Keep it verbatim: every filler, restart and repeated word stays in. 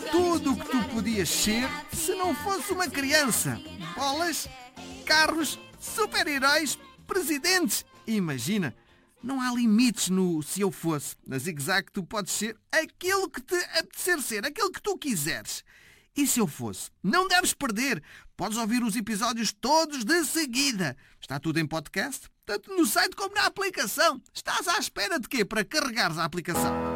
tudo o que tu podias ser se não fosse uma criança. Bolas, carros, super-heróis, presidentes. Imagina, não há limites no se eu fosse. Na Zig Zag tu podes ser aquilo que te apetecer ser, aquilo que tu quiseres. E se eu fosse? Não deves perder. Podes ouvir os episódios todos de seguida. Está tudo em podcast, tanto no site como na aplicação. Estás à espera de quê para carregares a aplicação?